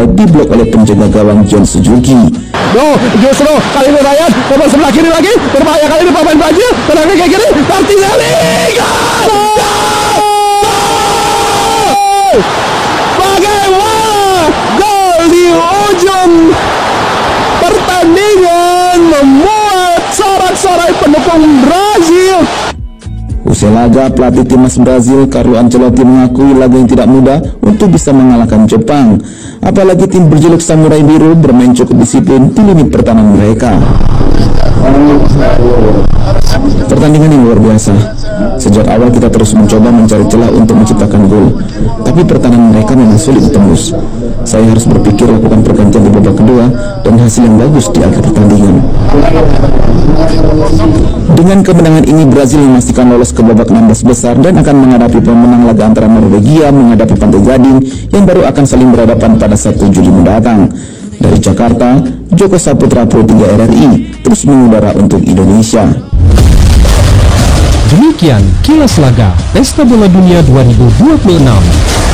diblok oleh penjaga gawang John Suzuki. Justru kali ini Ryan coba sebelah kiri lagi, berbahaya kali ini pemain Brazil, tenangnya kayak gini, Martinelli, bagaimana gol di ujung pertandingan membuat sorak-sorai pendukung Brazil. Usai laga, pelatih timnas Brazil Carlo Ancelotti mengakui laga yang tidak mudah untuk bisa mengalahkan Jepang. Apalagi tim berjuluk Samurai Biru bermain cukup disiplin di lini pertahanan mereka. Pertandingan yang luar biasa. Sejak awal kita terus mencoba mencari celah untuk menciptakan gol, tapi pertahanan mereka memang sulit ditembus. Saya harus berpikir lakukan pergantian di babak kedua dan hasil yang bagus di akhir pertandingan. Dengan kemenangan ini, Brazil memastikan lolos ke babak 16 besar dan akan menghadapi pemenang laga antara Norwegia menghadapi Pantai Gading yang baru akan saling berhadapan pada 1 Juli mendatang. Dari Jakarta, Joko Saputra Pro 3 RRI terus mengudara untuk Indonesia. Demikian kilas laga Pesta Bola Dunia 2026.